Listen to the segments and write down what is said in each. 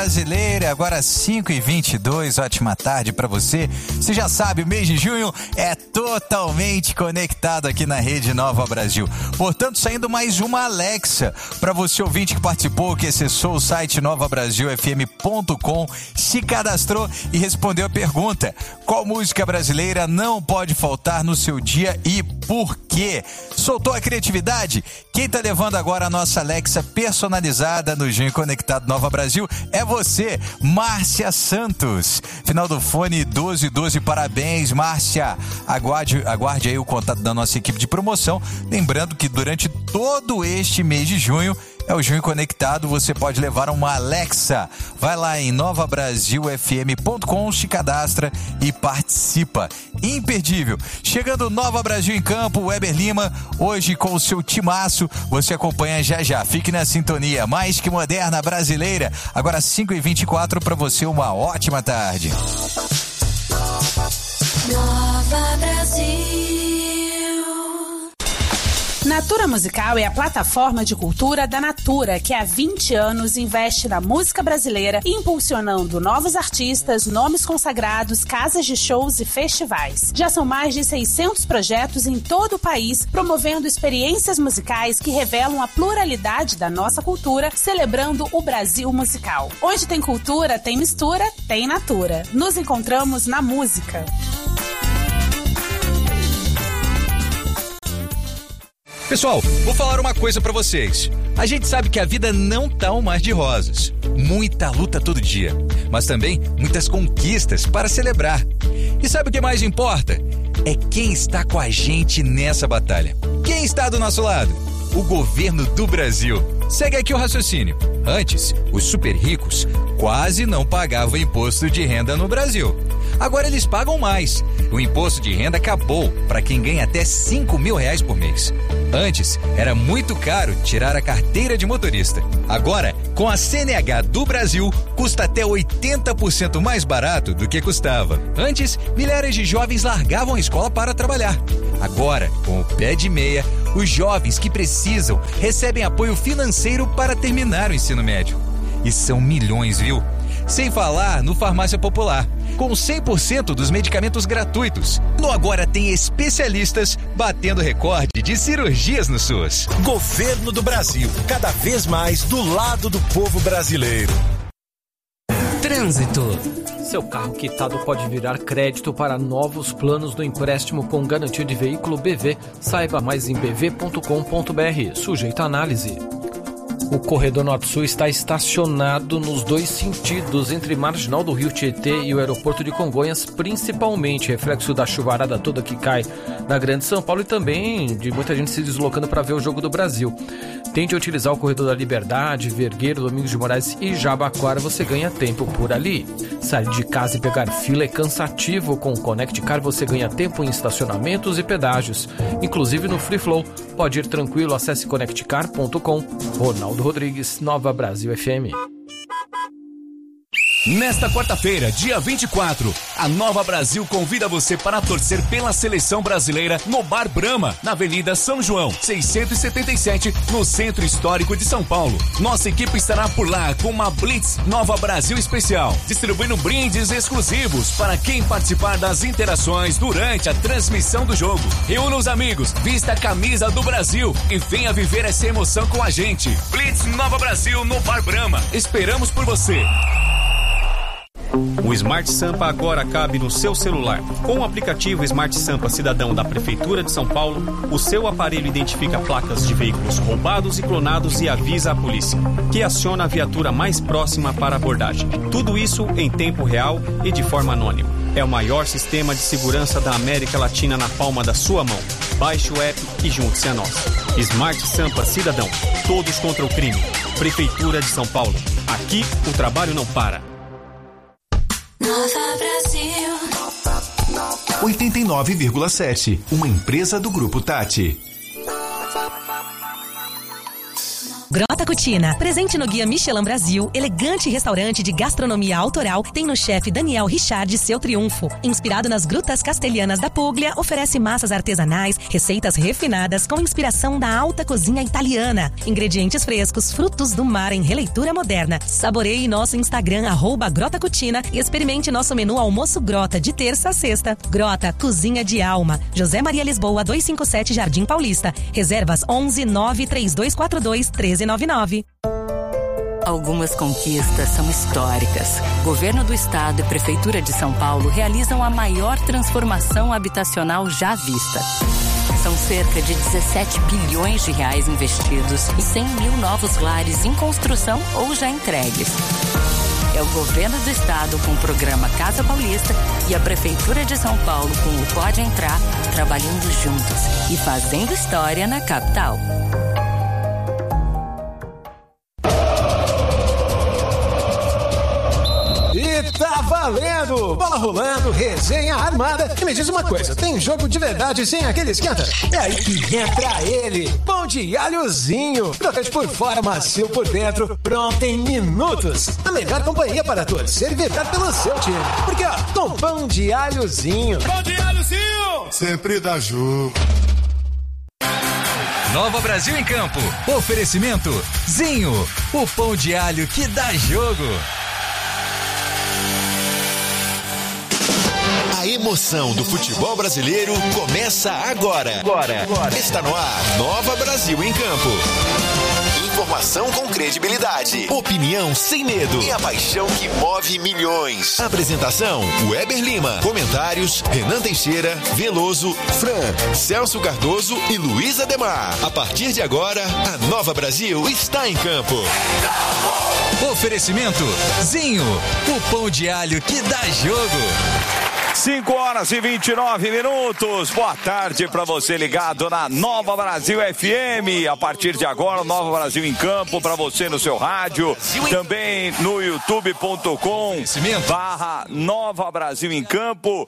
Brasileira, agora 5h22, ótima tarde pra você. Você já sabe, o mês de junho é totalmente conectado aqui na Rede Nova Brasil. Portanto, saindo mais uma Alexa para você ouvinte que participou, que acessou o site novabrasilfm.com, se cadastrou e respondeu a pergunta: qual música brasileira não pode faltar no seu dia e por quê? Soltou a criatividade? Quem tá levando agora a nossa Alexa personalizada no Junho Conectado Nova Brasil é você, Márcia Santos. Final do fone 1212, parabéns, Márcia. Aguarde aí o contato da nossa equipe de promoção. Lembrando que durante todo este mês de junho, é o Junho Conectado, você pode levar uma Alexa. Vai lá em novabrasilfm.com, se cadastra e participa. Imperdível. Chegando Nova Brasil em Campo, Weber Lima, hoje com o seu timaço, você acompanha já já. Fique na sintonia, mais que moderna brasileira. Agora 5h24, para você uma ótima tarde. Nova Brasil. Natura Musical é a plataforma de cultura da Natura, que há 20 anos investe na música brasileira, impulsionando novos artistas, nomes consagrados, casas de shows e festivais. Já são mais de 600 projetos em todo o país, promovendo experiências musicais que revelam a pluralidade da nossa cultura, celebrando o Brasil musical. Onde tem cultura, tem mistura, tem Natura. Nos encontramos na música. Pessoal, vou falar uma coisa pra vocês. A gente sabe que a vida não tá um mar de rosas. Muita luta todo dia, mas também muitas conquistas para celebrar. E sabe o que mais importa? É quem está com a gente nessa batalha. Quem está do nosso lado? O governo do Brasil. Segue aqui o raciocínio. Antes, os super ricos quase não pagavam imposto de renda no Brasil. Agora eles pagam mais. O imposto de renda acabou para quem ganha até R$5.000 por mês. Antes, era muito caro tirar a carteira de motorista. Agora, com a CNH do Brasil, custa até 80% mais barato do que custava. Antes, milhares de jovens largavam a escola para trabalhar. Agora, com o pé de meia, os jovens que precisam recebem apoio financeiro para terminar o ensino médio. E são milhões, viu? Sem falar no Farmácia Popular, com 100% dos medicamentos gratuitos. No Agora tem especialistas batendo recorde de cirurgias no SUS. Governo do Brasil, cada vez mais do lado do povo brasileiro. Trânsito. Seu carro quitado pode virar crédito para novos planos do empréstimo com garantia de veículo BV. Saiba mais em bv.com.br. Sujeito à análise. O corredor Norte-Sul está estacionado nos dois sentidos, entre Marginal do Rio Tietê e o aeroporto de Congonhas, principalmente reflexo da chuvarada toda que cai na Grande São Paulo e também de muita gente se deslocando para ver o Jogo do Brasil. Tente utilizar o corredor da Liberdade, Vergueiro, Domingos de Moraes e Jabaquara, você ganha tempo por ali. Sair de casa e pegar fila é cansativo. Com o Connect Car você ganha tempo em estacionamentos e pedágios, inclusive no Free Flow. Pode ir tranquilo, acesse connectcar.com. Ronaldo Rodrigues, Nova Brasil FM. Nesta quarta-feira, dia 24, a Nova Brasil convida você para torcer pela seleção brasileira no Bar Brahma, na Avenida São João, 677, no Centro Histórico de São Paulo. Nossa equipe estará por lá com uma Blitz Nova Brasil especial, distribuindo brindes exclusivos para quem participar das interações durante a transmissão do jogo. Reúna os amigos, vista a camisa do Brasil e venha viver essa emoção com a gente. Blitz Nova Brasil no Bar Brahma. Esperamos por você. O Smart Sampa agora cabe no seu celular. Com o aplicativo Smart Sampa Cidadão da Prefeitura de São Paulo, o seu aparelho identifica placas de veículos roubados e clonados e avisa a polícia, que aciona a viatura mais próxima para abordagem. Tudo isso em tempo real e de forma anônima. É o maior sistema de segurança da América Latina na palma da sua mão. Baixe o app e junte-se a nós. Smart Sampa Cidadão. Todos contra o crime. Prefeitura de São Paulo. Aqui o trabalho não para. Nova Brasil 89,7, uma empresa do Grupo Tati. Grota Cucina, presente no Guia Michelin Brasil, elegante restaurante de gastronomia autoral, tem no chefe Daniel Richard seu triunfo. Inspirado nas grutas castelhanas da Puglia, oferece massas artesanais, receitas refinadas com inspiração da alta cozinha italiana. Ingredientes frescos, frutos do mar em releitura moderna. Saboreie nosso Instagram, @Grota Cucina, e experimente nosso menu almoço Grota de terça a sexta. Grota, cozinha de alma. José Maria Lisboa, 257 Jardim Paulista. Reservas 11 93242 1399. Algumas conquistas são históricas. Governo do Estado e Prefeitura de São Paulo realizam a maior transformação habitacional já vista. São cerca de 17 bilhões de reais investidos e 100 mil novos lares em construção ou já entregues. É o Governo do Estado com o programa Casa Paulista e a Prefeitura de São Paulo com o Pode Entrar, trabalhando juntos e fazendo história na capital. E tá valendo! Bola rolando, resenha armada. E me diz uma coisa, tem jogo de verdade sem aquele esquenta? É aí que entra ele, pão de alhozinho. Crocante por fora, macio por dentro, pronto em minutos. A melhor companhia para torcer e vibrar pelo seu time. Porque, ó, com pão de alhozinho. Pão de alhozinho! Sempre dá jogo. Nova Brasil em Campo. Oferecimento Zinho, o pão de alho que dá jogo. A emoção do futebol brasileiro começa agora. Está no ar, Nova Brasil em Campo. Informação com credibilidade, opinião sem medo e a paixão que move milhões. Apresentação, Weber Lima. Comentários, Renan Teixeira, Veloso, Fran, Celso Cardoso e Luiz Ademar. A partir de agora, a Nova Brasil está em campo. Oferecimento Zinho, o pão de alho que dá jogo. 5h29. Boa tarde para você ligado na Nova Brasil FM. A partir de agora, Nova Brasil em Campo para você no seu rádio. Também no youtube.com/Nova Brasil em Campo.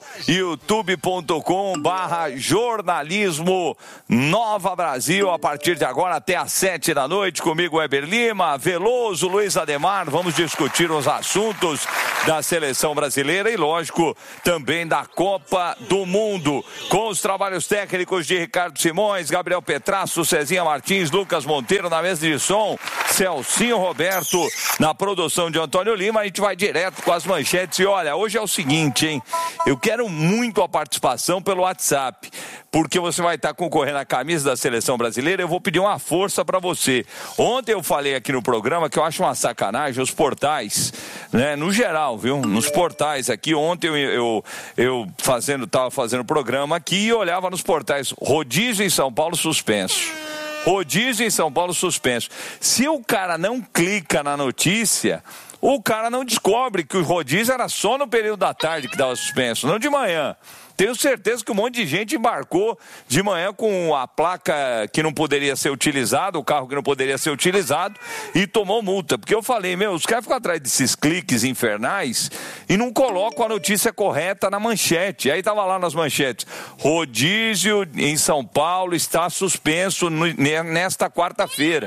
youtube.com/jornalismo Nova Brasil. A partir de agora até às 7 da noite. Comigo, Weber Lima, Veloso, Luiz Ademar. Vamos discutir os assuntos da seleção brasileira e, lógico, também da Copa do Mundo, com os trabalhos técnicos de Ricardo Simões, Gabriel Petrasso, Cezinha Martins, Lucas Monteiro na mesa de som, Celcinho Roberto na produção de Antônio Lima. A gente vai direto com as manchetes e olha, hoje é o seguinte, hein? Eu quero muito a participação pelo WhatsApp, porque você vai estar concorrendo à camisa da seleção brasileira. Eu vou pedir uma força para você. Ontem eu falei aqui no programa que eu acho uma sacanagem os portais, né? No geral, viu? Nos portais aqui, ontem eu tava fazendo programa aqui e olhava nos portais, rodízio em São Paulo suspenso. Rodízio em São Paulo suspenso. Se o cara não clica na notícia, o cara não descobre que o rodízio era só no período da tarde que estava suspenso, não de manhã. Tenho certeza que um monte de gente embarcou de manhã com a placa que não poderia ser utilizada, o carro que não poderia ser utilizado, e tomou multa. Porque eu falei, os caras ficam atrás desses cliques infernais e não colocam a notícia correta na manchete. Aí tava lá nas manchetes, rodízio em São Paulo está suspenso nesta quarta-feira.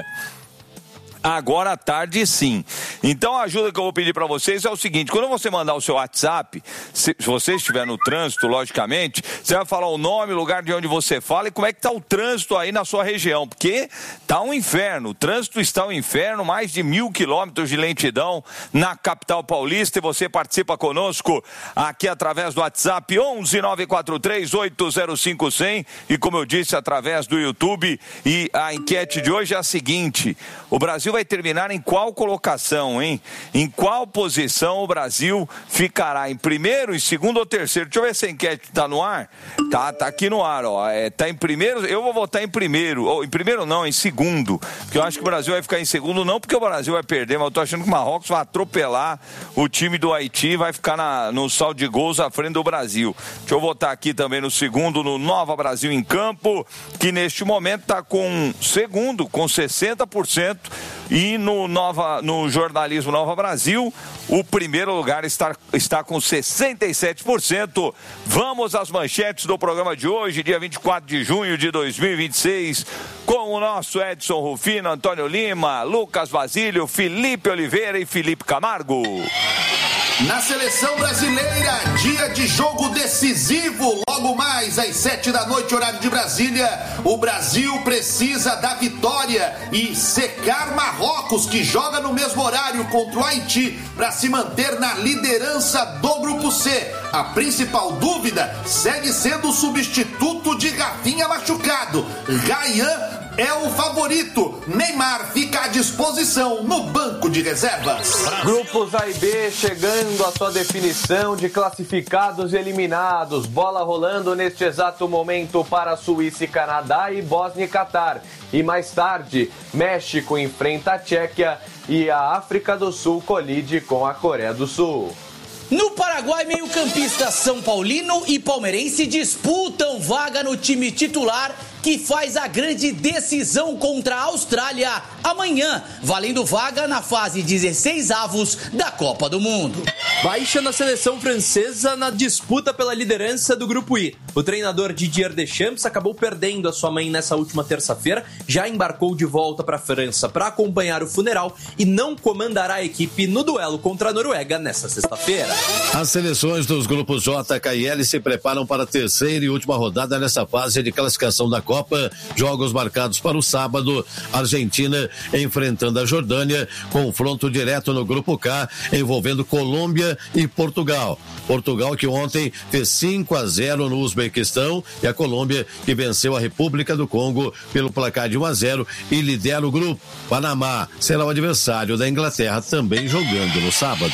Agora à tarde, sim. Então a ajuda que eu vou pedir para vocês é o seguinte, quando você mandar o seu WhatsApp, se você estiver no trânsito, logicamente, você vai falar o nome, o lugar de onde você fala e como é que tá o trânsito aí na sua região, porque tá um inferno, o trânsito está um inferno, mais de 1.000 quilômetros de lentidão na capital paulista, e você participa conosco aqui através do WhatsApp 11 943 805 100 e, como eu disse, através do YouTube. E a enquete de hoje é a seguinte, o Brasil vai terminar em qual colocação, hein? Em qual posição o Brasil ficará? Em primeiro, em segundo ou terceiro? Deixa eu ver se a enquete tá no ar. Tá aqui no ar, ó. Tá em primeiro, eu vou votar em primeiro. Ou em primeiro não, em segundo. Porque eu acho que o Brasil vai ficar em segundo, não porque o Brasil vai perder, mas eu tô achando que o Marrocos vai atropelar o time do Haiti e vai ficar no saldo de gols à frente do Brasil. Deixa eu votar aqui também no segundo, no Nova Brasil em Campo, que neste momento tá com segundo, com 60%. E no jornalismo Nova Brasil, o primeiro lugar está com 67%. Vamos às manchetes do programa de hoje, dia 24 de junho de 2026, com o nosso Edson Rufino, Antônio Lima, Lucas Basílio, Felipe Oliveira e Felipe Camargo. Na seleção brasileira, dia de jogo decisivo, logo mais às 7h, horário de Brasília. O Brasil precisa da vitória e secar Marrocos, que joga no mesmo horário contra o Haiti, para se manter na liderança do Grupo C. A principal dúvida segue sendo o substituto de Rafinha machucado. Ryan é o favorito. Neymar fica à disposição no banco de reservas. Grupos A e B chegando à sua definição de classificados e eliminados. Bola rolando neste exato momento para Suíça e Canadá e Bósnia e Catar. E mais tarde, México enfrenta a Tchequia e a África do Sul colide com a Coreia do Sul. No Paraguai, meio-campista São Paulino e palmeirense disputam vaga no time titular que faz a grande decisão contra a Austrália amanhã, valendo vaga na fase 16avos da Copa do Mundo. Baixa na seleção francesa na disputa pela liderança do Grupo I. O treinador Didier Deschamps acabou perdendo a sua mãe nessa última terça-feira, já embarcou de volta para a França para acompanhar o funeral e não comandará a equipe no duelo contra a Noruega nesta sexta-feira. As seleções dos grupos J, K e L se preparam para a terceira e última rodada nessa fase de classificação da Copa. Jogos marcados para o sábado. Argentina enfrentando a Jordânia. Confronto direto no grupo K, envolvendo Colômbia e Portugal. Portugal que ontem fez 5-0 no Uzbequistão e a Colômbia que venceu a República do Congo pelo placar de 1-0 e lidera o grupo. Panamá será o adversário da Inglaterra, também jogando no sábado.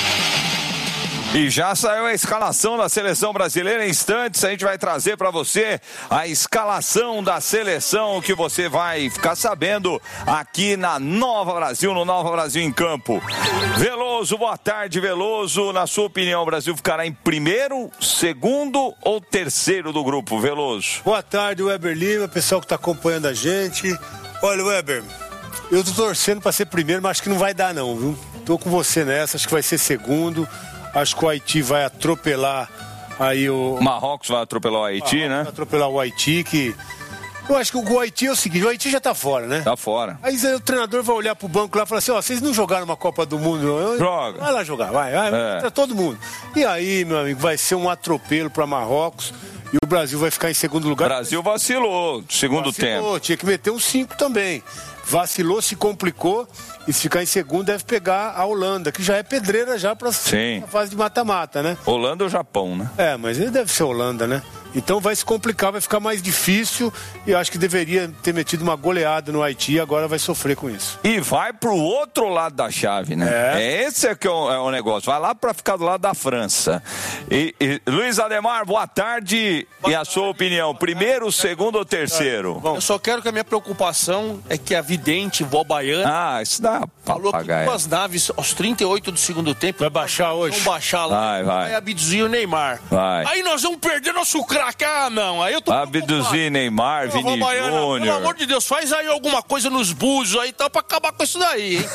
E já saiu a escalação da seleção brasileira. Em instantes a gente vai trazer para você a escalação da seleção que você vai ficar sabendo aqui na Nova Brasil, no Nova Brasil em Campo. Veloso, boa tarde, Veloso. Na sua opinião, o Brasil ficará em primeiro, segundo ou terceiro do grupo, Veloso? Boa tarde, Weber Lima, pessoal que está acompanhando a gente. Olha, Weber, eu tô torcendo para ser primeiro, mas acho que não vai dar não, viu? Tô com você nessa, acho que vai ser segundo. Acho que o Haiti vai atropelar aí o... Marrocos vai atropelar o Haiti, né? Vai atropelar o Haiti, que... Eu acho que o Haiti é o seguinte, o Haiti já tá fora, né? Tá fora. Aí o treinador vai olhar pro banco lá e falar assim, ó, vocês não jogaram uma Copa do Mundo, não? Joga. Vai lá jogar, vai pra todo mundo. E aí, meu amigo, vai ser um atropelo pra Marrocos e o Brasil vai ficar em segundo lugar. O Brasil vacilou, segundo tempo. Tinha que meter um 5 também. Vacilou, se complicou e se ficar em segundo deve pegar a Holanda, que já é pedreira já pra fase de mata-mata, né? Holanda ou Japão, né? É, mas ele deve ser Holanda, né? Então vai se complicar, vai ficar mais difícil e eu acho que deveria ter metido uma goleada no Haiti e agora vai sofrer com isso. E vai pro outro lado da chave, né? Esse é que é o negócio. Vai lá pra ficar do lado da França. E Luiz Ademar, boa tarde. E a sua opinião, primeiro, segundo ou terceiro? Bom, eu só quero que a minha preocupação é que a vidente, vó baiana... Ah, isso dá falou que duas naves aos 38 do segundo tempo... Vai baixar hoje? Vão baixar lá. Vai abduzir o Neymar. Vai. Aí nós vamos perder nosso craque. Ah, não, aí eu tô abduzir Neymar, Vini Júnior. Pelo amor de Deus, faz aí alguma coisa nos búzios aí, tá, pra acabar com isso daí, hein?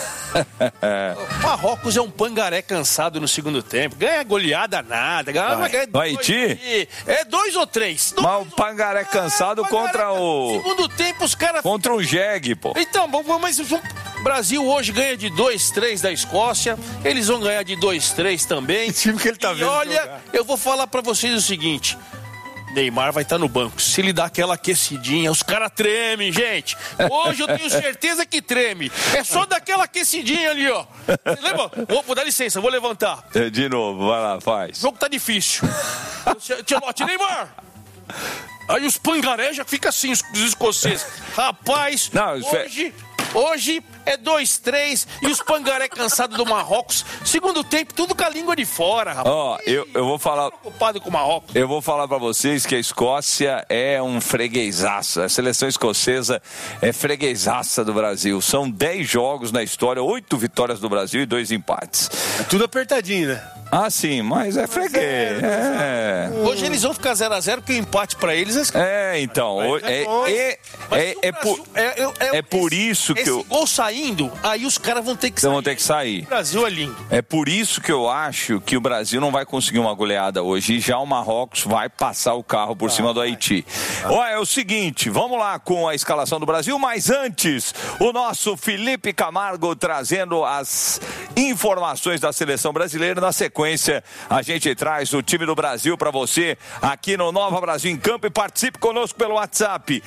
Marrocos é um pangaré cansado no segundo tempo. Ganha goleada nada. No Haiti? É 2 ou 3. Mas o pangaré cansado contra o... Segundo tempo os caras... Contra um jegue, pô. Então, mas o Brasil hoje ganha de 2-3 da Escócia. Eles vão ganhar de 2-3 também. Esse time que ele tá vendo. Olha, jogar. Eu vou falar pra vocês o seguinte... Neymar vai estar no banco. Se ele dá aquela aquecidinha, os caras tremem, gente. Hoje eu tenho certeza que treme. É só daquela aquecidinha ali, ó. Você lembra? Vou dar licença, vou levantar. De novo, vai lá, faz. O jogo tá difícil. Tchelote, Neymar! Aí os pangaré já ficam assim, os escoceses. Rapaz, hoje é 2-3 e os pangaré cansados do Marrocos. Segundo tempo, tudo com a língua de fora, rapaz. Ó, eu vou falar... Preocupado com o Marrocos. Eu vou falar pra vocês que a Escócia é um freguesaço. A seleção escocesa é freguesaça do Brasil. São 10 jogos na história, 8 vitórias do Brasil e 2 empates. É tudo apertadinho, né? Ah, sim, mas é freguês. Hoje eles vão ficar 0x0 porque o empate pra eles então. É por isso que esse gol saindo, aí os caras vão ter que sair. Vão ter que sair. O Brasil é lindo. É por isso que eu acho que o Brasil não vai conseguir uma goleada hoje e já o Marrocos vai passar o carro por cima do Haiti. Olha, é o seguinte, vamos lá com a escalação do Brasil, mas antes, o nosso Felipe Camargo trazendo as informações da seleção brasileira. Na sequência, a gente traz o time do Brasil para você aqui no Nova Brasil em Campo e participe conosco pelo WhatsApp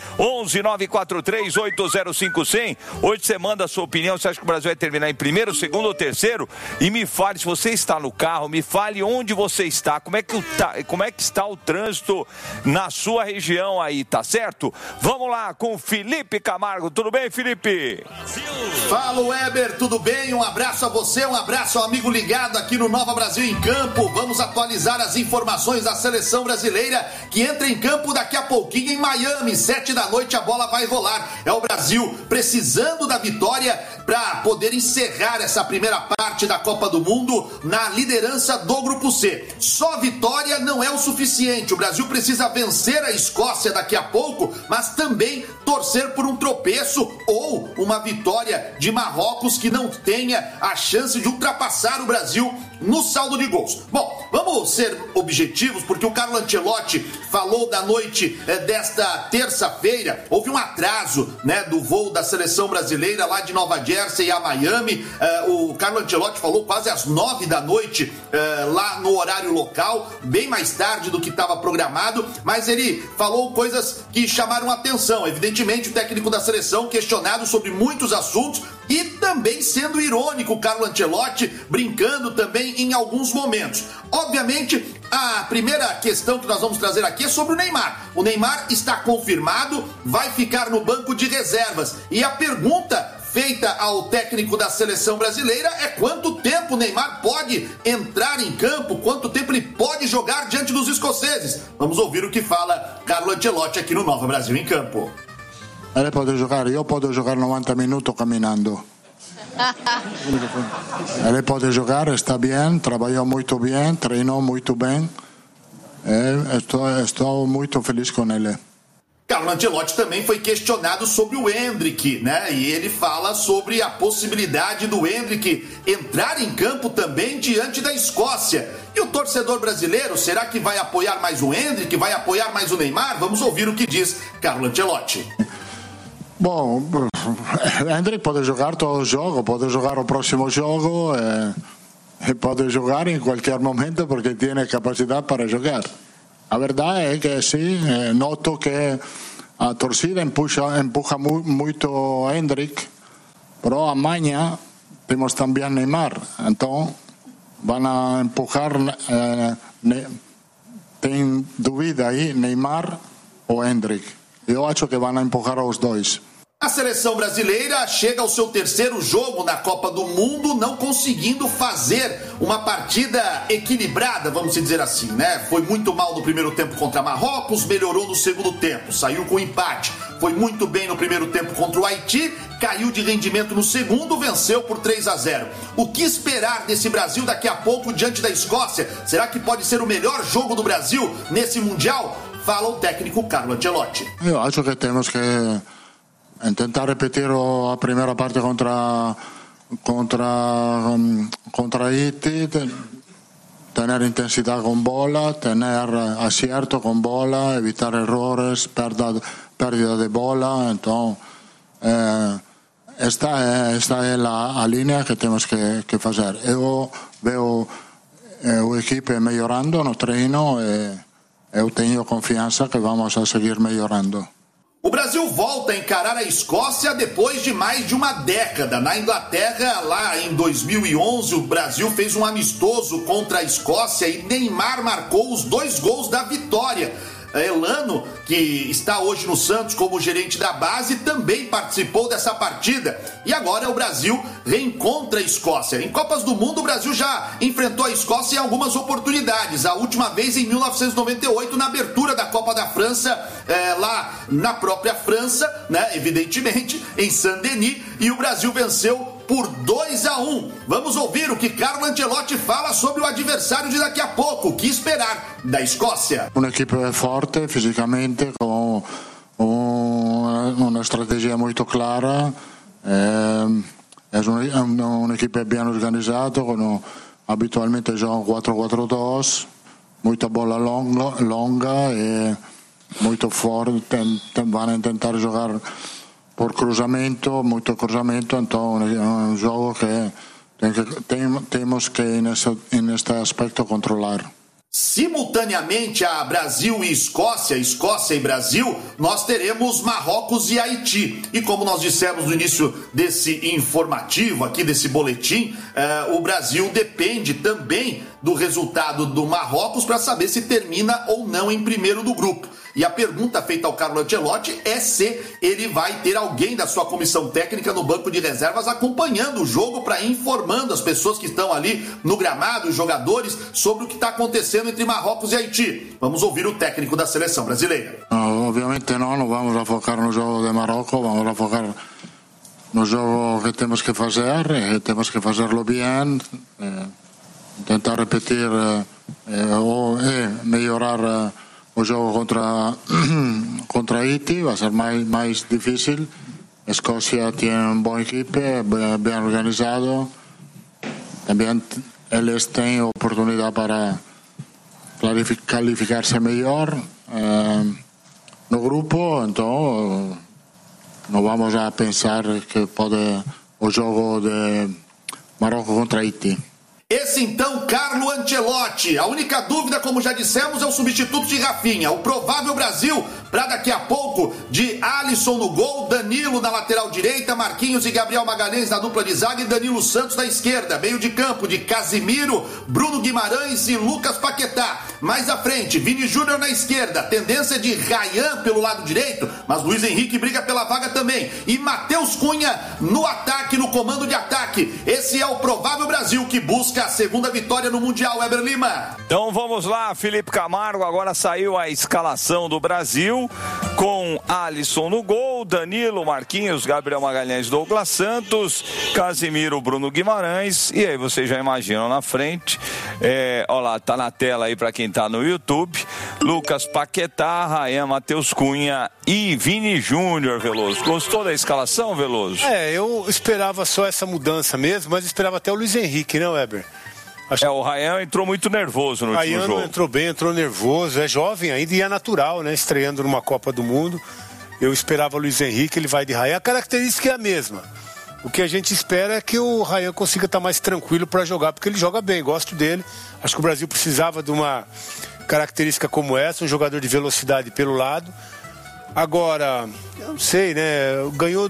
11-943-805-100. Hoje você manda a sua opinião, você acha que o Brasil vai terminar em primeiro, segundo ou terceiro? E me fale, se você está no carro, me fale onde você está, como é que está o trânsito na sua região aí, tá certo? Vamos lá com o Felipe Camargo. Tudo bem, Felipe? Fala, Weber, tudo bem? Um abraço a você, um abraço ao amigo ligado aqui no Nova Brasil em Campo. Vamos atualizar as informações da seleção brasileira que entra em campo daqui a pouquinho em Miami, 7 da noite a bola vai rolar. É o Brasil precisando da vitória para poder encerrar essa primeira parte da Copa do Mundo na liderança do Grupo C. Só vitória não é o suficiente. O Brasil precisa vencer a Escócia daqui a pouco, mas também torcer por um tropeço ou uma vitória de Marrocos que não tenha a chance de ultrapassar o Brasil no saldo de gols. Bom, vamos ser objetivos, porque o Carlo Ancelotti falou da noite desta terça-feira. Houve um atraso, né, do voo da seleção brasileira lá de Nova Jersey a Miami. O Carlo Ancelotti falou quase às 9 da noite lá no horário local, bem mais tarde do que estava programado, mas ele falou coisas que chamaram atenção. Evidentemente, o técnico da seleção questionado sobre muitos assuntos e também sendo irônico, o Carlo Ancelotti brincando também em alguns momentos. Obviamente, a primeira questão que nós vamos trazer aqui é sobre o Neymar. O Neymar está confirmado, vai ficar no banco de reservas. E a pergunta feita ao técnico da seleção brasileira é quanto tempo o Neymar pode entrar em campo, quanto tempo ele pode jogar diante dos escoceses. Vamos ouvir o que fala Carlo Ancelotti aqui no Nova Brasil em Campo. Ele pode jogar, eu posso jogar 90 minutos caminhando. Ele pode jogar, está bem, trabalhou muito bem, treinou muito bem. Estou muito feliz com ele. Carlo Ancelotti também foi questionado sobre o Endrick, né? E ele fala sobre a possibilidade do Endrick entrar em campo também diante da Escócia. E o torcedor brasileiro, será que vai apoiar mais o Endrick? Vai apoiar mais o Neymar? Vamos ouvir o que diz Carlo Ancelotti. Bom, Endrick pode jogar todo o jogo, pode jogar o próximo jogo, pode jogar em qualquer momento porque tem capacidade para jogar. A verdade é que sim, noto que a torcida empuja muito Endrick, mas amanhã temos também Neymar, então vão empujar, tem dúvida aí, Neymar ou Endrick. Eu acho que vão empurrar os dois. A seleção brasileira chega ao seu terceiro jogo na Copa do Mundo, não conseguindo fazer uma partida equilibrada, vamos dizer assim, né? Foi muito mal no primeiro tempo contra Marrocos, melhorou no segundo tempo, saiu com empate. Foi muito bem no primeiro tempo contra o Haiti, caiu de rendimento no segundo, venceu por 3-0. O que esperar desse Brasil daqui a pouco diante da Escócia? Será que pode ser o melhor jogo do Brasil nesse Mundial? Fala o técnico Carlo Ancelotti. Eu acho que temos que tentar repetir a primeira parte contra Haiti, ter intensidade com bola, ter acierto com bola, evitar errores, pérdida de bola. Então, esta é a linha que temos que fazer. Eu vejo a equipe melhorando no treino e eu tenho confiança que vamos a seguir melhorando. O Brasil volta a encarar a Escócia depois de mais de uma década. Na Inglaterra, lá em 2011, o Brasil fez um amistoso contra a Escócia e Neymar marcou os 2 gols da vitória. Elano, que está hoje no Santos como gerente da base, também participou dessa partida. E agora o Brasil reencontra a Escócia. Em Copas do Mundo, o Brasil já enfrentou a Escócia em algumas oportunidades. A última vez em 1998, na abertura da Copa da França, lá na própria França, né, evidentemente, em Saint-Denis. E o Brasil venceu por 2-1. Vamos ouvir o que Carlo Ancelotti fala sobre o adversário de daqui a pouco. O que esperar da Escócia? Uma equipe forte fisicamente, com uma estratégia muito clara. É uma equipe bem organizada, habitualmente jogam 4-4-2, muita bola longa e muito forte. Vão tentar jogar por cruzamento, muito cruzamento, então é um jogo que temos que neste aspecto controlar. Simultaneamente a Brasil e Escócia e Brasil, nós teremos Marrocos e Haiti. E como nós dissemos no início desse informativo aqui, desse boletim, o Brasil depende também do resultado do Marrocos para saber se termina ou não em primeiro do grupo. E a pergunta feita ao Carlo Ancelotti é se ele vai ter alguém da sua comissão técnica no banco de reservas acompanhando o jogo para ir informando as pessoas que estão ali no gramado, os jogadores, sobre o que está acontecendo entre Marrocos e Haiti. Vamos ouvir o técnico da seleção brasileira. Obviamente não vamos a focar no jogo de Marrocos, vamos a focar no jogo que temos que fazer, temos que fazerlo bem, tentar repetir ou melhorar o jogo contra Haiti. Vai ser mais difícil. A Escócia tem uma boa equipe, bem organizado. Também eles têm oportunidade para qualificar-se melhor no grupo, então não vamos a pensar que pode o jogo de Marrocos contra Haiti. Esse então, Carlo Ancelotti. A única dúvida, como já dissemos, é o substituto de Rafinha. O provável Brasil, para daqui a pouco, de Alisson no gol, Danilo na lateral direita, Marquinhos e Gabriel Magalhães na dupla de zaga e Danilo Santos na esquerda. Meio de campo de Casimiro, Bruno Guimarães e Lucas Paquetá. Mais à frente, Vini Júnior na esquerda. Tendência de Ryan pelo lado direito, mas Luiz Henrique briga pela vaga também. E Matheus Cunha no ataque, no comando de ataque. Esse é o provável Brasil que busca a segunda vitória no Mundial, Weber Lima. Então vamos lá, Felipe Camargo. Agora saiu a escalação do Brasil com Alisson no gol, Danilo, Marquinhos, Gabriel Magalhães, Douglas Santos, Casimiro, Bruno Guimarães. E aí vocês já imaginam na frente, olha lá, tá na tela aí para quem tá no YouTube, Lucas Paquetá, Ryan, Matheus Cunha e Vini Júnior. Veloso, gostou da escalação, Veloso? Eu esperava só essa mudança mesmo, mas esperava até o Luiz Henrique, né, Weber? O Ryan entrou muito nervoso no último jogo. Entrou bem, entrou nervoso, é jovem ainda e é natural, né? Estreando numa Copa do Mundo. Eu esperava o Luiz Henrique, ele vai de Ryan. A característica é a mesma. O que a gente espera é que o Ryan consiga estar mais tranquilo para jogar, porque ele joga bem, gosto dele. Acho que o Brasil precisava de uma característica como essa, um jogador de velocidade pelo lado. Agora, eu não sei, né? Ganhou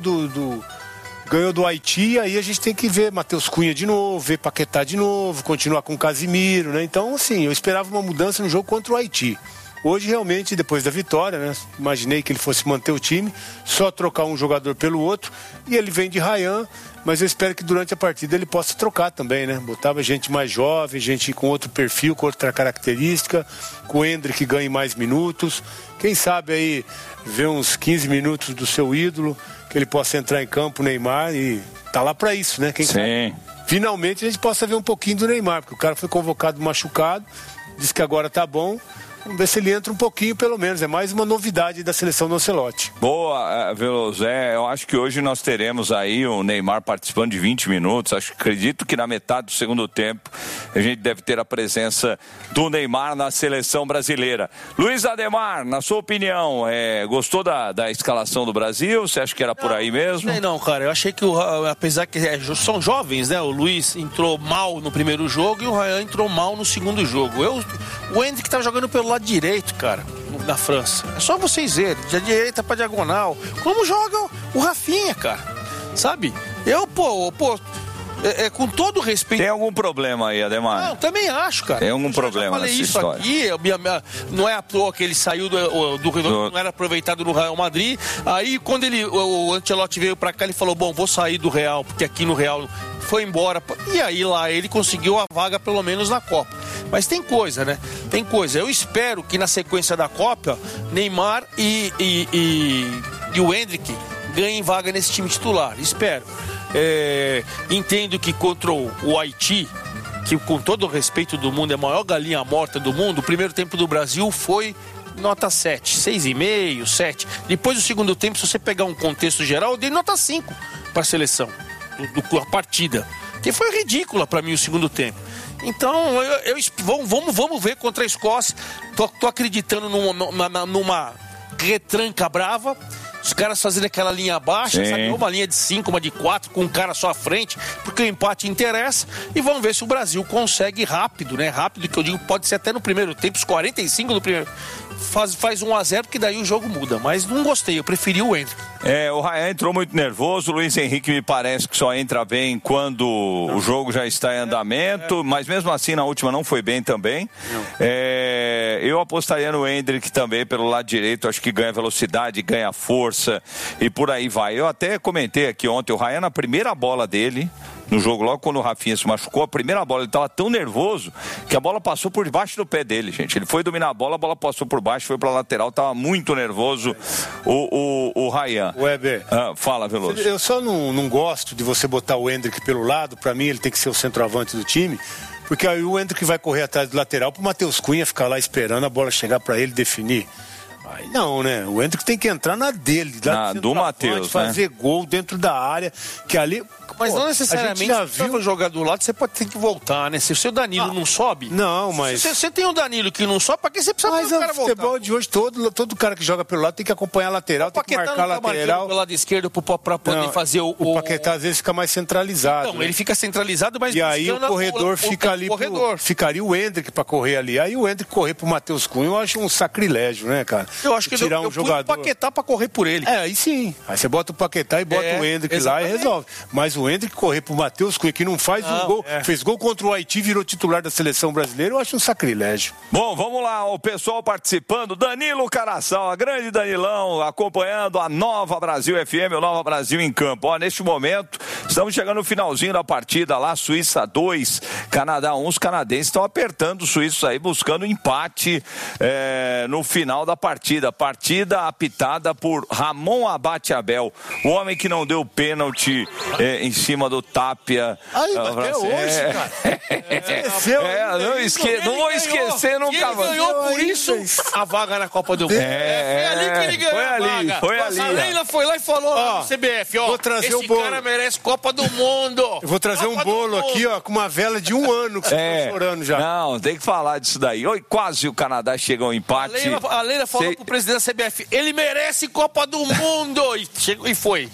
do Haiti, aí a gente tem que ver Matheus Cunha de novo, ver Paquetá de novo, continuar com o Casimiro, né? Então, assim, eu esperava uma mudança no jogo contra o Haiti. Hoje, realmente, depois da vitória, né? Imaginei que ele fosse manter o time, só trocar um jogador pelo outro, e ele vem de Ryan, mas eu espero que durante a partida ele possa trocar também, né? Botava gente mais jovem, gente com outro perfil, com outra característica, com o Hendrick que ganhe mais minutos. Quem sabe aí ver uns 15 minutos do seu ídolo, que ele possa entrar em campo, o Neymar, e tá lá pra isso, né? Quem sabe finalmente a gente possa ver um pouquinho do Neymar, porque o cara foi convocado machucado, disse que agora tá bom. Vamos ver se ele entra um pouquinho, pelo menos. É mais uma novidade da seleção do Ancelotti. Boa, Veloso. Eu acho que hoje nós teremos aí o Neymar participando de 20 minutos. Acredito que na metade do segundo tempo a gente deve ter a presença do Neymar na seleção brasileira. Luiz Ademar, na sua opinião, gostou da escalação do Brasil? Você acha que era por aí mesmo? Não, cara. Eu achei que, apesar que são jovens, né? O Luiz entrou mal no primeiro jogo e o Ryan entrou mal no segundo jogo. O Hendrick estava jogando pelo lado direito, cara, da França. É só vocês verem, de direita pra diagonal. Como joga o Rafinha, cara? Sabe? Com todo respeito... Tem algum problema aí, Ademar? Não, também acho, cara. Tem algum problema nessa história. Não é à toa que ele saiu não era aproveitado no Real Madrid. Aí, quando o Ancelotti veio pra cá, ele falou, vou sair do Real, porque aqui no Real foi embora. E aí, lá, ele conseguiu a vaga, pelo menos, na Copa. Mas tem coisa, né? Tem coisa. Eu espero que na sequência da Copa, Neymar e o Hendrick ganhem vaga nesse time titular. Espero. Entendo que contra o Haiti, que com todo o respeito do mundo é a maior galinha morta do mundo, o primeiro tempo do Brasil foi nota 7, 6,5, 7. Depois do segundo tempo, se você pegar um contexto geral, eu dei nota 5 para a seleção, a partida, que foi ridícula para mim o segundo tempo. Então, vamos ver contra a Escócia. Tô acreditando numa retranca brava. Os caras fazendo aquela linha baixa, sabe? Uma linha de 5, uma de 4, com um cara só à frente, porque o empate interessa. E vamos ver se o Brasil consegue rápido, né? Rápido, que eu digo, pode ser até no primeiro tempo, os 45 do primeiro. Faz 1-0, porque daí o jogo muda. Mas não gostei, eu preferi o Hendrick. O Rayan entrou muito nervoso, o Luiz Henrique me parece que só entra bem quando o jogo já está em andamento, mas mesmo assim na última não foi bem também. Eu apostaria no Hendrick também pelo lado direito, acho que ganha velocidade, ganha força e por aí vai. Eu até comentei aqui ontem, o Rayan na primeira bola dele, no jogo, logo quando o Rafinha se machucou, a primeira bola, ele estava tão nervoso que a bola passou por debaixo do pé dele, gente. Ele foi dominar a bola passou por baixo, foi para a lateral, estava muito nervoso o Rayan. Weber, fala, Veloso. Eu só não gosto de você botar o Hendrick pelo lado, para mim ele tem que ser o centroavante do time, porque aí o Hendrick vai correr atrás do lateral pro Matheus Cunha ficar lá esperando a bola chegar para ele definir. Aí não, né? O Hendrick tem que entrar na dele, do Matheus, fazer gol dentro da área, que ali... Mas não necessariamente, se você jogar do lado, você pode ter que voltar, né? Se o seu Danilo não sobe... Não, mas... Se você tem o Danilo que não sobe, pra que você precisa fazer o cara voltar? Mas o futebol de hoje, todo cara que joga pelo lado tem que acompanhar a lateral, tem que marcar a lateral. Pelo lado esquerdo pra poder fazer o... O Paquetá às vezes fica mais centralizado. Não, ele fica centralizado, mas... E aí o corredor fica ali... Ficaria o Hendrick pra correr ali. Aí o Hendrick correr pro Matheus Cunha, eu acho um sacrilégio, né, cara? Eu acho que tirar um jogador... o Paquetá pra correr por ele. Aí sim. Aí você bota o Paquetá e bota o Hendrick lá e resolve. Mas o Hendrick correr pro Matheus Cunha, que não faz um gol, fez gol contra o Haiti, virou titular da seleção brasileira, eu acho um sacrilégio. Bom, vamos lá, o pessoal participando, Danilo Caraçal, a grande Danilão, acompanhando a Nova Brasil FM, o Nova Brasil em campo. Neste momento, estamos chegando no finalzinho da partida lá, Suíça 2, Canadá 1, os canadenses estão apertando os suíços aí, buscando empate no final da partida. Partida apitada por Ramon Abate Abel, o homem que não deu pênalti em cima do Tapia. Até hoje, cara. Não vou esquecer nunca mais. Ele ganhou por isso a vaga na Copa do Mundo. Foi ali que ele ganhou a vaga. Foi ali. A Leila foi lá e falou no CBF, vou trazer esse cara merece Copa do Mundo. Eu vou trazer um bolo aqui, com uma vela de 1 ano que você tá chorando já. Não, tem que falar disso daí. Quase o Canadá chega ao empate. A Leila falou pro presidente da CBF, ele merece Copa do Mundo. E foi.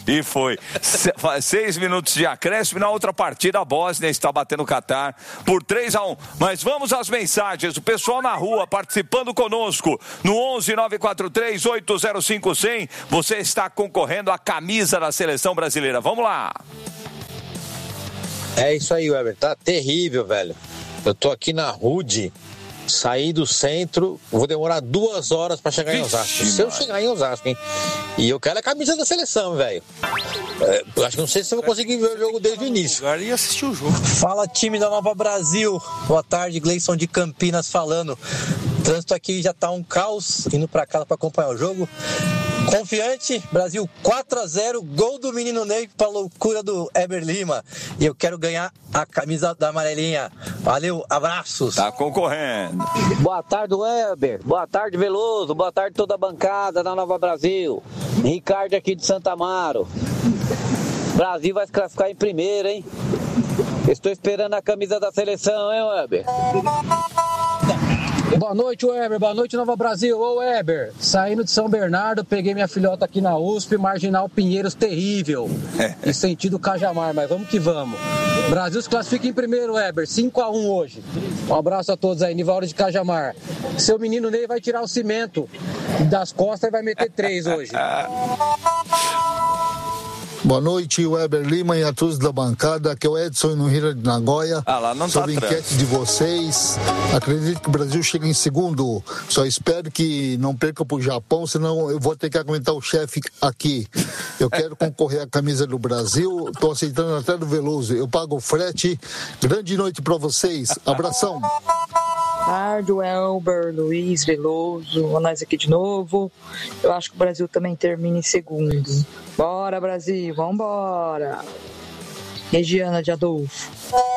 6 minutos de acréscimo. Na outra partida, a Bósnia está batendo o Catar por 3-1. Mas vamos às mensagens. O pessoal na rua participando conosco no 11-943-805-100. Você está concorrendo à camisa da seleção brasileira. Vamos lá. É isso aí, Weber. Tá terrível, velho. Eu tô aqui na Rude. Saí do centro, vou demorar 2 horas pra chegar em Osasco. Se eu chegar em Osasco, hein? E eu quero a camisa da seleção, velho. Acho que não sei se eu vou conseguir ver o jogo desde o início. E assistir o jogo. Fala, time da Nova Brasil. Boa tarde, Gleison de Campinas falando. O trânsito aqui já tá um caos, indo pra casa pra acompanhar o jogo. Confiante, Brasil 4-0, gol do menino Ney pra loucura do Eber Lima. E eu quero ganhar a camisa da amarelinha. Valeu, abraços. Tá concorrendo. Boa tarde, Weber. Boa tarde, Veloso. Boa tarde, toda a bancada da Nova Brasil. Ricardo aqui de Santa Amaro. Brasil vai se classificar em primeiro, hein? Estou esperando a camisa da seleção, hein, Weber? Boa noite, Weber. Boa noite, Nova Brasil. Ô, Weber, saindo de São Bernardo, peguei minha filhota aqui na USP, Marginal Pinheiros terrível, em sentido Cajamar, mas vamos que vamos. Brasil se classifica em primeiro, Weber, 5-1 hoje. Um abraço a todos aí, Nivaldo de Cajamar. Seu menino Ney vai tirar o cimento das costas e vai meter 3 hoje. Boa noite, Weber Lima e a todos da bancada. Aqui é o Edson no Rio de Nagoya. Lá não sobre tá a enquete de vocês. Acredito que o Brasil chega em segundo. Só espero que não perca pro Japão, senão eu vou ter que aguentar o chefe aqui. Eu quero concorrer à camisa do Brasil. Tô aceitando até do Veloso. Eu pago o frete. Grande noite para vocês. Abração. Tarde, Elber, Luiz, Veloso, nós aqui de novo. Eu acho que o Brasil também termina em segundo. Bora, Brasil, vambora! Regiana de Adolfo.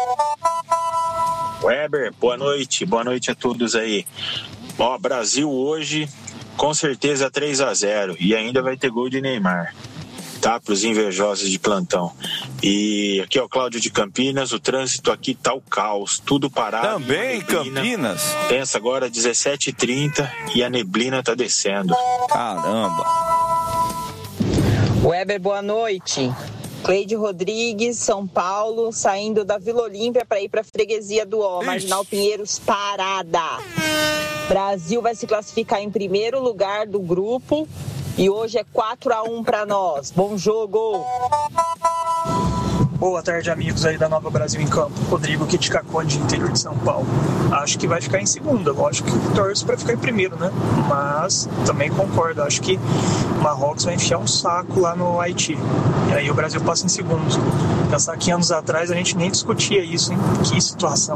Weber, boa noite a todos aí. Ó, Brasil hoje, com certeza 3-0 e ainda vai ter gol de Neymar, tá? Para os invejosos de plantão. E aqui é o Cláudio de Campinas, o trânsito aqui tá o caos, tudo parado. Também Campinas? Pensa agora, 17h30 e a neblina tá descendo. Caramba. Weber, boa noite. Cleide Rodrigues, São Paulo, saindo da Vila Olímpia para ir para a freguesia do Ó, Marginal Pinheiros, parada. Brasil vai se classificar em primeiro lugar do grupo e hoje é 4-1 para nós. Bom jogo! Boa tarde, amigos aí da Nova Brasil em Campo. Rodrigo aqui de Caconde, interior de São Paulo. Acho que vai ficar em segunda, lógico que torço para ficar em primeiro, né? Mas também concordo, acho que Marrocos vai enfiar um saco lá no Haiti. E aí o Brasil passa em segundo. Pensar que anos atrás a gente nem discutia isso, hein? Que situação.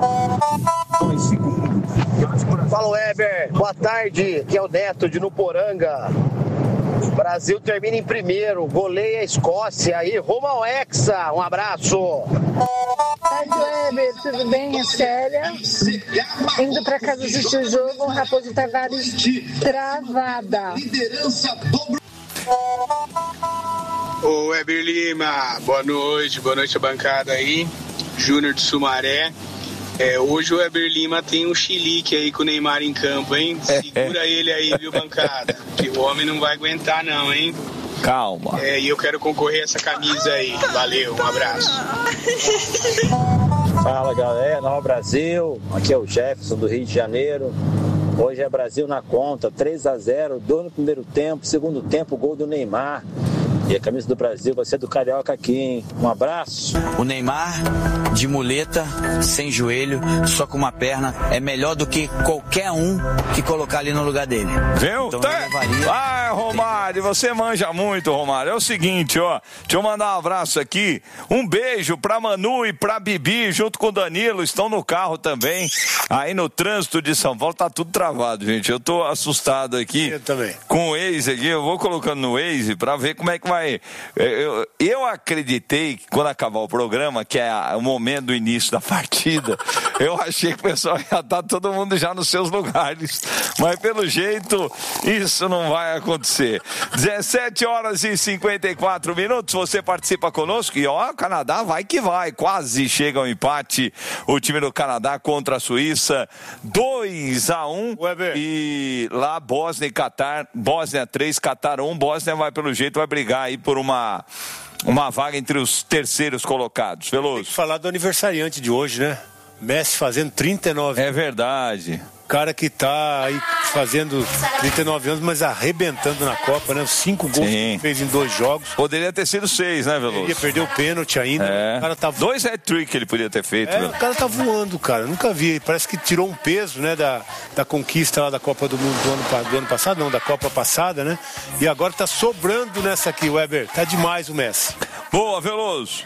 Fala, Weber. Boa tarde. Aqui é o Neto de Nuporanga. O Brasil termina em primeiro, goleia a Escócia aí, rumo ao Hexa. Um abraço. Boa tarde, Weber, tudo bem? É Célia. Indo para casa assistir o jogo, Raposo Tavares travada. Ô Weber Lima, boa noite a bancada aí. Júnior de Sumaré. Hoje o Weber Lima tem um chilique aí com o Neymar em campo, hein? Segura ele aí, viu, bancada? Que o homem não vai aguentar não, hein? Calma. E eu quero concorrer a essa camisa aí. Valeu, um abraço. Fala, galera, Nova Brasil. Aqui é o Jefferson do Rio de Janeiro. Hoje é Brasil na conta, 3-0, 2 no primeiro tempo, segundo tempo, gol do Neymar. E a camisa do Brasil vai ser do Carioca aqui, hein? Um abraço. O Neymar, de muleta, sem joelho, só com uma perna, é melhor do que qualquer um que colocar ali no lugar dele. Viu? Então, Romário, você manja muito, Romário. É o seguinte, ó, deixa eu mandar um abraço aqui. Um beijo pra Manu e pra Bibi, junto com o Danilo, estão no carro também. Aí no trânsito de São Paulo tá tudo travado, gente. Eu tô assustado aqui. Eu também. Com o Waze aqui, eu vou colocando no Waze pra ver como é que vai. Eu acreditei que quando acabar o programa, que é o momento do início da partida, eu achei que o pessoal ia estar todo mundo já nos seus lugares. Mas pelo jeito, isso não vai acontecer. 17h54, você participa conosco e ó, o Canadá vai que vai. Quase chega ao empate. O time do Canadá contra a Suíça, 2-1. E lá, Bósnia e Catar, Bósnia 3, Catar 1. Bósnia vai pelo jeito, vai brigar aí por uma vaga entre os terceiros colocados. Veloso. Tem que falar do aniversariante de hoje, né? Messi fazendo 39. É verdade. Cara que tá aí fazendo 39 anos, mas arrebentando na Copa, né? 5 gols que ele fez em 2 jogos. Poderia ter sido 6, né, Veloso? Ele perdeu o pênalti ainda. É. O cara tá... 2 hat-trick ele podia ter feito. O cara tá voando, cara. Nunca vi. Parece que tirou um peso, né, da conquista lá da Copa do Mundo do ano passado, não, da Copa passada, né? E agora tá sobrando nessa aqui, Weber. Tá demais o Messi. Boa, Veloso.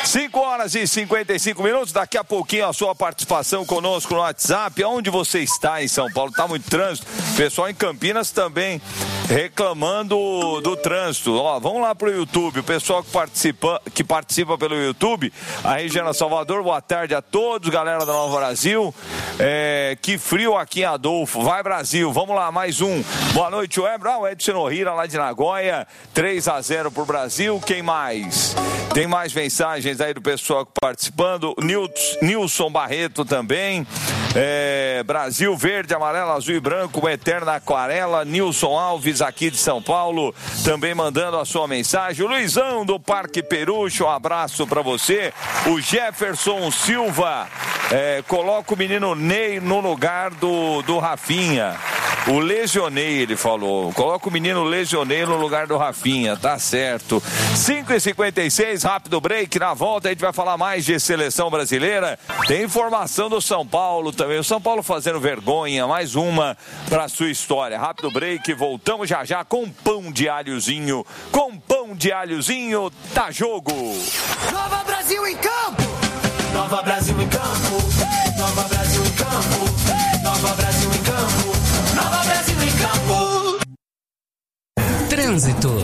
5h55. Daqui a pouquinho a sua participação conosco no WhatsApp. Onde você está em São Paulo? Tá muito trânsito. Pessoal em Campinas também reclamando do trânsito. Ó, vamos lá pro YouTube. O pessoal que participa pelo YouTube, a Regina Salvador, boa tarde a todos, galera da Nova Brasil. Que frio aqui em Adolfo. Vai, Brasil. Vamos lá, mais um. Boa noite, Weber. O Edson Ohira lá de Nagoya. 3-0 pro Brasil. Quem mais? Tem mais mensagens aí do pessoal participando. Nilson Barreto também. Brasil verde, amarelo, azul e branco, uma eterna aquarela. Nilson Alves aqui de São Paulo também mandando a sua mensagem. O Luizão do Parque Perucho, um abraço pra você. O Jefferson Silva coloca o menino Ney no lugar do Rafinha. O lesionei, ele falou. Coloca o menino lesionei no lugar do Rafinha, tá certo. 5h56, rápido break. Na volta a gente vai falar mais de seleção brasileira. Tem informação do São Paulo também. O São Paulo fazendo vergonha, mais uma pra sua história. Rápido break, voltamos já com pão de alhozinho. Com pão de alhozinho, tá jogo. Nova Brasil em campo. Nova Brasil em campo. Nova Brasil em campo. Nova Brasil em campo. Nova Brasil em campo. Trânsito.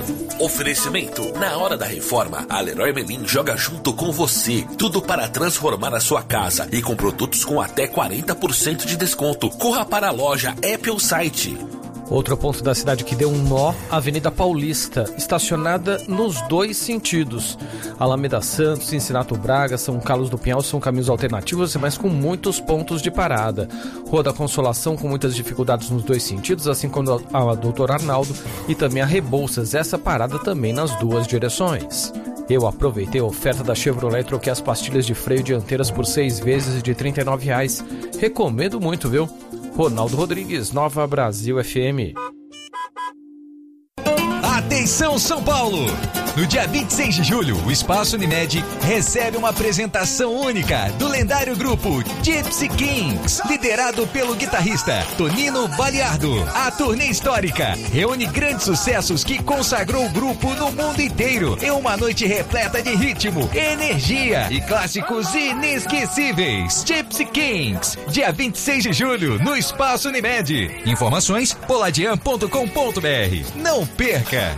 Oferecimento: na hora da reforma, a Leroy Merlin joga junto com você. Tudo para transformar a sua casa e com produtos com até 40% de desconto. Corra para a loja Apple Site. Outro ponto da cidade que deu um nó, Avenida Paulista, estacionada nos dois sentidos. Alameda Santos, Cincinato Braga, São Carlos do Pinhal são caminhos alternativos, mas com muitos pontos de parada. Rua da Consolação com muitas dificuldades nos dois sentidos, assim como a Doutor Arnaldo e também a Rebouças, essa parada também nas duas direções. Eu aproveitei a oferta da Chevrolet e troquei as pastilhas de freio dianteiras por 6 vezes de R$ 39,00. Recomendo muito, viu? Ronaldo Rodrigues, Nova Brasil FM. Atenção São Paulo! No dia 26 de julho, o Espaço Unimed recebe uma apresentação única do lendário grupo Gypsy Kings, liderado pelo guitarrista Tonino Baliardo. A turnê histórica reúne grandes sucessos que consagrou o grupo no mundo inteiro em uma noite repleta de ritmo, energia e clássicos inesquecíveis. Gypsy Kings, dia 26 de julho, no Espaço Unimed. Informações: poladian.com.br. Não perca!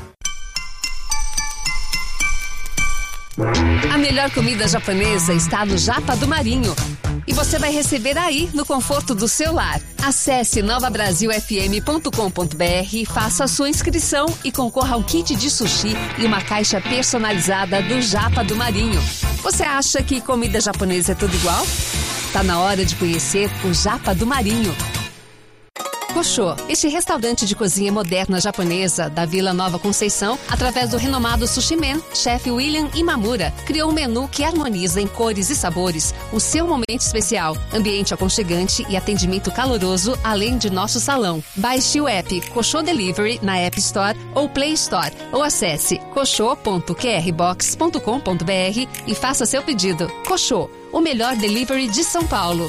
A melhor comida japonesa está no Japa do Marinho. E você vai receber aí, no conforto do seu lar. Acesse novabrasilfm.com.br, faça a sua inscrição e concorra a um kit de sushi e uma caixa personalizada do Japa do Marinho. Você acha que comida japonesa é tudo igual? Tá na hora de conhecer o Japa do Marinho. Koshô, este restaurante de cozinha moderna japonesa da Vila Nova Conceição, através do renomado Sushi Man, chefe William Imamura, criou um menu que harmoniza em cores e sabores o seu momento especial, ambiente aconchegante e atendimento caloroso, além de nosso salão. Baixe o app Koshô Delivery na App Store ou Play Store, ou acesse koshô.qrbox.com.br e faça seu pedido. Koshô, o melhor delivery de São Paulo.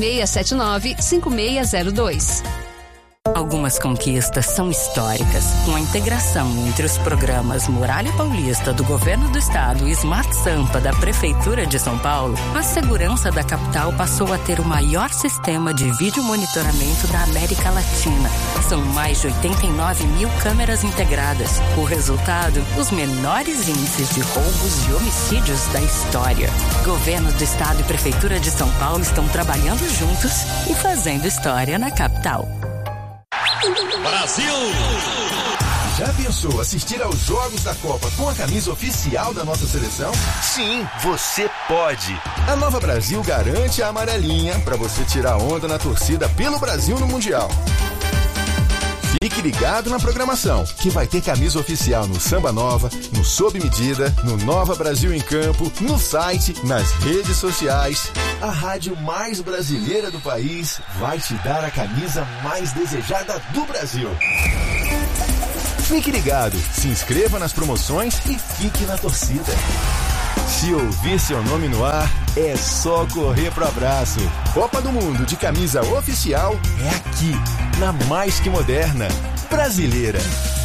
2679-5602. Algumas conquistas são históricas. Com a integração entre os programas Muralha Paulista do Governo do Estado e Smart Sampa da Prefeitura de São Paulo, a segurança da capital passou a ter o maior sistema de vídeo monitoramento da América Latina. São mais de 89 mil câmeras integradas. O resultado, os menores índices de roubos e homicídios da história. Governo do Estado e Prefeitura de São Paulo estão trabalhando juntos e fazendo história na capital. Brasil! Já pensou assistir aos jogos da Copa com a camisa oficial da nossa seleção? Sim, você pode! A Nova Brasil garante a amarelinha para você tirar onda na torcida pelo Brasil no Mundial. Fique ligado na programação, que vai ter camisa oficial no Samba Nova, no Sob Medida, no Nova Brasil em Campo, no site, nas redes sociais. A rádio mais brasileira do país vai te dar a camisa mais desejada do Brasil. Fique ligado, se inscreva nas promoções e fique na torcida. Se ouvir seu nome no ar, é só correr pro abraço. Copa do Mundo de camisa oficial é aqui, na mais que moderna, brasileira.